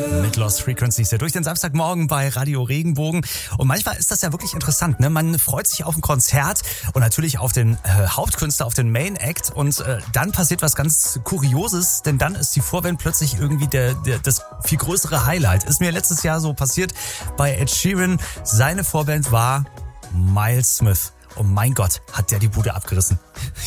Mit Lost Frequencies ja durch den Samstagmorgen bei Radio Regenbogen. Und manchmal ist das ja wirklich interessant, ne? Man freut sich auf ein Konzert und natürlich auf den Hauptkünstler, auf den Main Act. Und dann passiert was ganz Kurioses, denn dann ist die Vorband plötzlich irgendwie das viel größere Highlight. Ist mir letztes Jahr so passiert bei Ed Sheeran. Seine Vorband war Miles Smith. Und mein Gott, hat der die Bude abgerissen.